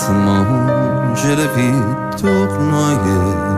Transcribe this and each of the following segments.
doucement, j'ai la vie tournoyée.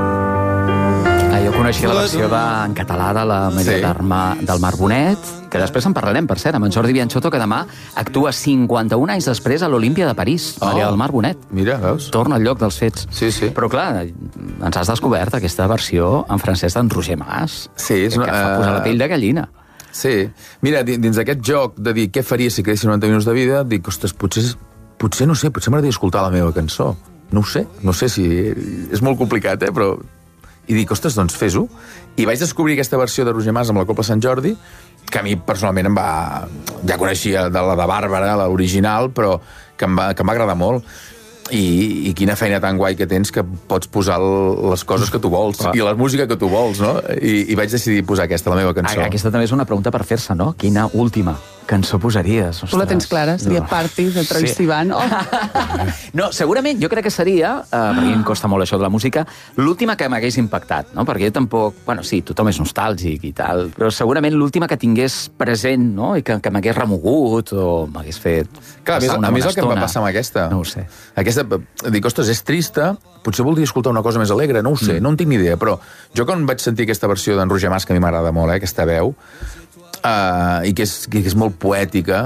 Jo coneixia la versió en català de la Maria del Mar Bonet, que després en parlarem, per cert, amb en Jordi Bianchotto, que demà actua 51 anys després a l'Olímpia de París, Maria del Mar Bonet. Mira, veus? Torna al lloc dels fets. Sí, sí. Però, clar, ens has descobert aquesta versió en francès d'en Roger Mas, sí, que fa posar la pell de gallina. Sí. Mira, dins d'aquest joc de dir què faria si quedessin 90 minuts de vida, dic, ostres, potser no sé, potser m'agradaria escoltar la meva cançó. No ho sé si... És molt complicat, però... I dic, ostres, doncs fes-ho. I vaig descobrir aquesta versió de Roger Mas amb la Copla Sant Jordi, que a mi personalment em va... Ja coneixia de la de Bàrbara, l'original, però que em va agradar molt. I quina feina tan guai que tens que pots posar les coses que tu vols i la música que tu vols, no? I vaig decidir posar aquesta, la meva cançó. Aquesta també és una pregunta per fer-se, no? Quina última cançó posaries? Tu la tens clara, seria Party de Troye Sivan. No, segurament, jo crec que seria, perquè em costa molt això de la música, l'última que m'hagués impactat, no? Perquè jo tampoc... Bueno, sí, tothom és nostàlgic i tal, però segurament l'última que tingués present, no? I que m'hagués remogut o m'hagués fet... Clar, a mi és el que em va passar amb aquesta. No ho sé. Aquesta, dic, ostres, és trista, potser voldria escoltar una cosa més alegre, no ho sé, no en tinc ni idea, però jo quan vaig sentir aquesta versió d'en Roger Mas, que a mi m'agrada molt, aquesta veu, i que és molt poètica,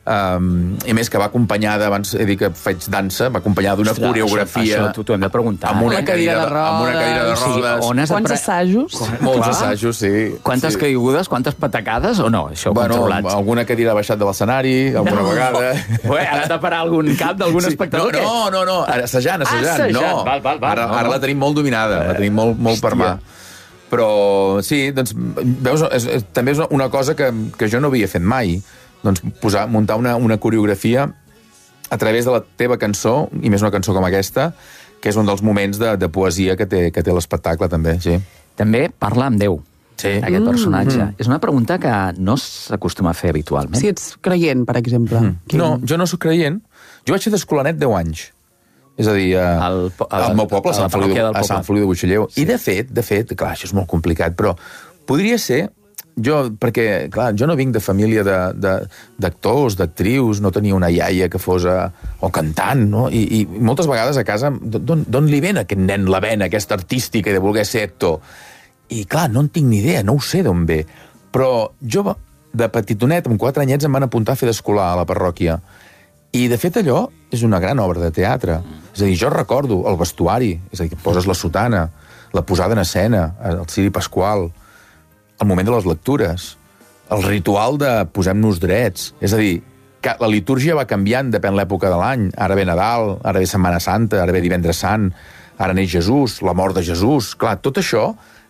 i més que va acompanyada, abans he dit que faig dansa, va acompanyada d'una coreografia... Això t'ho hem de preguntar. Amb una cadira de rodes. Quants assajos? Molts assajos, sí. Quantes caigudes, quantes patacades, o no? Això controlat. Alguna cadira ha baixat de l'escenari, alguna vegada... Ha de parar algun cap d'algun espectador? No, assajant. No. Ara la tenim molt dominada, la tenim molt per mà. Però, sí, doncs, veus, també és una cosa que jo no havia fet mai, doncs muntar una coreografia a través de la teva cançó, i més una cançó com aquesta, que és un dels moments de poesia que té l'espectacle, també, sí. També parla amb Déu, aquest personatge. És una pregunta que no s'acostuma a fer habitualment. Si ets creient, per exemple. No, jo no soc creient. Jo vaig ser d'escolanet 10 anys. És a dir, al meu poble, a Sant Feliu de Buixalleu. I de fet, clar, això és molt complicat, però podria ser... Perquè, clar, jo no vinc de família d'actors, d'actrius, no tenia una iaia que fos o cantant, no? I moltes vegades a casa, d'on li ven aquest nen la vena, aquesta artística de voler ser actor? I, clar, no en tinc ni idea, no ho sé d'on ve. Però jo, de petitonet, amb 4 anyets, em van apuntar a fer d'escolar a la parròquia. I, de fet, allò és una gran obra de teatre. És a dir, jo recordo el vestuari, és a dir, poses la sotana, la posada en escena, el ciri pasqual, el moment de les lectures, el ritual de posem-nos drets. És a dir, que la litúrgia va canviant depèn l'època de l'any. Ara ve Nadal, ara ve Setmana Santa, ara ve Divendres Sant, ara neix Jesús, la mort de Jesús. Clar, tot això,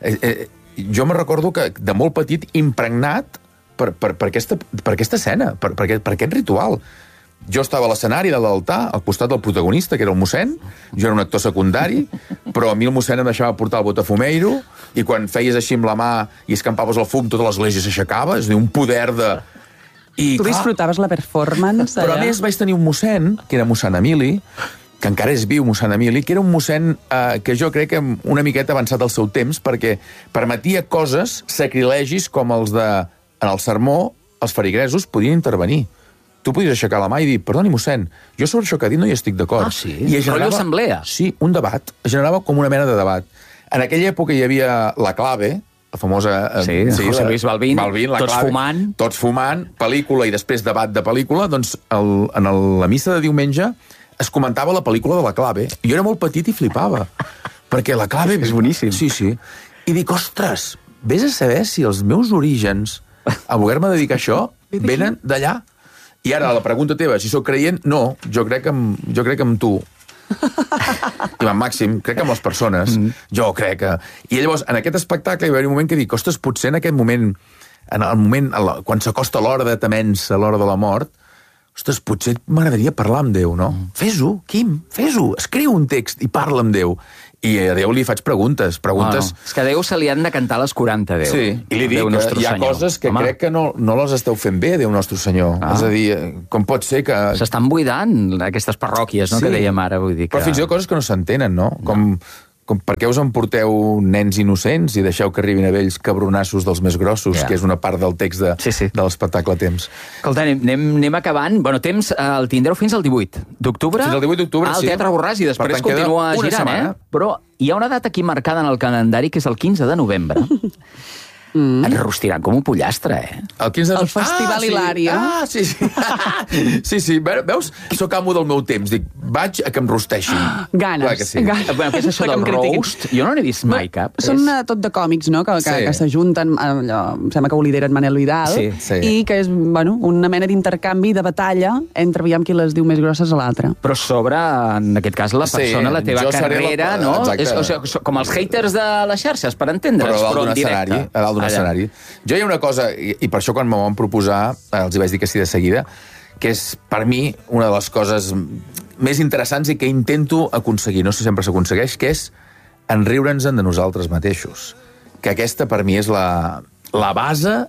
jo me recordo que de molt petit impregnat per aquesta escena, per aquest ritual. Jo estava a l'escenari de l'altar, al costat del protagonista, que era el mossèn, jo era un actor secundari, però a mi el mossèn em deixava portar el botafumeiro, i quan feies així amb la mà i escampaves el fum, tota l'església s'aixecava, és a dir, un poder de... Tu disfrutaves la performance, allà? Però a més vaig tenir un mossèn, que era mossèn Emili, que encara és viu, mossèn Emili, que era un mossèn que jo crec que una miqueta avançat al seu temps, perquè permetia coses, sacrilegis, com els de... En el sermó, els feligresos podien intervenir. Tu podies aixecar la mà i dir, perdoni, mossèn, jo sobre això que ha dit no hi estic d'acord. Ah, sí? Però l'assemblea? Sí, un debat. Es generava com una mena de debat. En aquella època hi havia la clave, la famosa... José Luis Balbín, tots clave, fumant. Tots fumant, pel·lícula i després debat de pel·lícula, doncs en la missa de diumenge es comentava la pel·lícula de la clave. Jo era molt petit i flipava, perquè la clave... És boníssim. Sí. I dic, ostres, vés a saber si els meus orígens a voler-me dedicar a això venen d'allà. I ara, la pregunta teva, si sóc creient, no, jo crec que amb tu. I amb Màxim, crec que amb les persones. Jo crec que... I llavors, en aquest espectacle hi va haver un moment que dic, ostres, potser en aquest moment, quan s'acosta l'hora de temença, l'hora de la mort, ostres, potser m'agradaria parlar amb Déu, no? Fes-ho, Quim, fes-ho, escriu un text i parla amb Déu. I a Déu li faig preguntes. És que a Déu se li han de cantar les 40, Déu. Sí, i li dic que hi ha coses que crec que no les esteu fent bé, Déu Nostre Senyor. És a dir, com pot ser que... S'estan buidant aquestes parròquies, no?, que dèiem ara, vull dir que... Però fins i tot coses que no s'entenen, no? per què us emporteu nens innocents i deixeu que arribin a vells cabronassos dels més grossos, que és una part del text de l'espectacle Temps. Escolta, anem acabant. Bueno, Temps el tindreu fins al 18 d'octubre. Fins al 18 d'octubre, al Teatre Borràs, i després continua girant, Però hi ha una data aquí marcada en el calendari, que és el 15 de novembre. Et rostiran com un pollastre, El 15 de... El Festival Hilària. Sí. Sí. Veus? Soc amo del meu temps. Dic, vaig a que em rosteixin. Ganes. Que sí. Bueno, què és això del roast? Jo no n'he vist mai cap. Són tot de còmics, no?, que s'ajunten, em sembla que ho lideren Manel Vidal, i que és, una mena d'intercanvi, de batalla, entre aviam qui les diu més grosses a l'altre. Però sobre, en aquest cas, la persona, la teva carrera, no? Com els haters de les xarxes, per entendre's, però en directe. A dalt d'un escenari. Jo hi ha una cosa, i per això quan m'ho van proposar, els hi vaig dir que sí de seguida, que és, per mi, una de les coses més interessants i que intento aconseguir, no sé sempre s'aconsegueix, que és enriure'ns de nosaltres mateixos. Que aquesta, per mi, és la base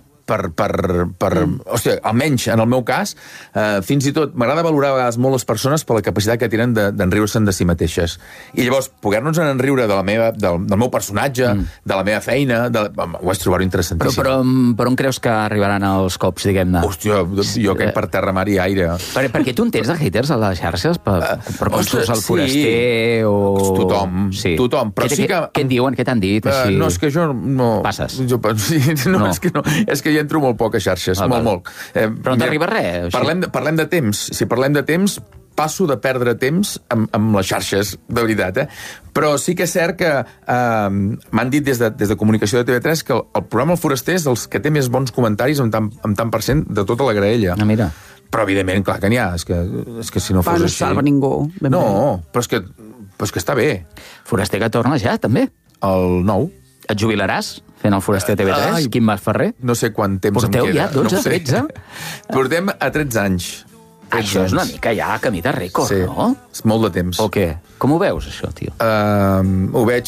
hòstia, almenys en el meu cas, fins i tot m'agrada valorar a vegades molt les persones per la capacitat que tenen d'enriure-se'n de si mateixes. I llavors, poder-nos enriure del meu personatge, de la meva feina, ho vaig trobar interessantíssim. Però per on creus que arribaran els cops, diguem-ne? Hòstia, jo crec per terra, mar i aire. Per què tu en tens de haters a les xarxes? Per quan surts al Foraster o... Tothom. Però sí que... Què et diuen? Què t'han dit? No, és que jo no... Passes? No, és que hi entro molt poc a xarxes, molt. Però no t'arriba res? Parlem de temps. Si parlem de temps, passo de perdre temps amb les xarxes, de veritat, Però sí que és cert que m'han dit des de Comunicació de TV3 que el programa El Foraster és dels que té més bons comentaris amb tant per cent de tota la graella. Ah, mira. Però, evidentment, clar que n'hi ha. És que si no fos així... No salva ningú. No, però és que està bé. Foraster que torna ja, també. El 9. Et jubilaràs fent el Foraster TV3? Quim Masferrer? No sé quant temps Porteu em queda. Porteu ja 12, 13? Portem a 13 anys. Això és una mica ja camí de rècord, no? És molt de temps. O què? Com ho veus, això, tio? Ho veig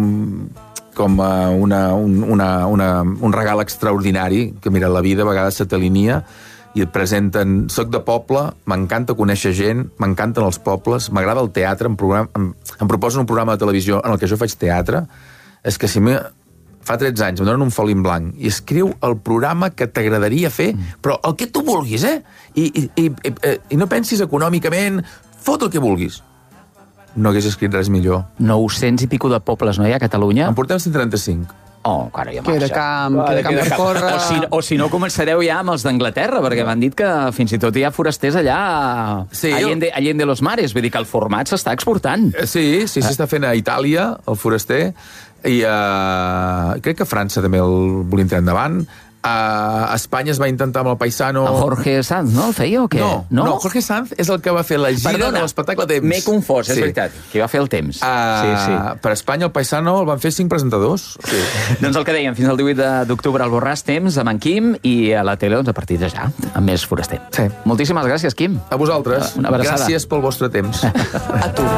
com un regal extraordinari, que mira, la vida a vegades se t'alinea i et presenten... Soc de poble, m'encanta conèixer gent, m'encanten els pobles, m'agrada el teatre, em proposen un programa de televisió en el que jo faig teatre. És que si fa 13 anys em donen un foli en blanc i escriu el programa que t'agradaria fer, però el que tu vulguis, I no pensis econòmicament, fot el que vulguis. No hagués escrit res millor. 900 i pico de pobles, no hi ha a Catalunya? En portem 135. Oh, encara hi ha massa. Queda camp per córrer. O si no, començareu ja amb els d'Anglaterra, perquè m'han dit que fins i tot hi ha forasters allà Allende los Mares, vull dir que el format s'està exportant. Sí, s'està fent a Itàlia, el Foraster, i crec que a França també el volien tirar endavant. A Espanya es va intentar amb el Paisano... El Jorge Sanz, no? El feia o què? No, Jorge Sanz és el que va fer la gira de l'espectacle Temps. M'he confós, és veritat, que va fer el Temps. Per Espanya el Paisano el van fer 5 presentadors. Doncs el que dèiem, fins al 18 d'octubre al Borràs, Temps, amb en Quim, i a la tele, a partir de ja, amb més Foraster. Moltíssimes gràcies, Quim. A vosaltres. Una abraçada. Gràcies pel vostre temps. A tu.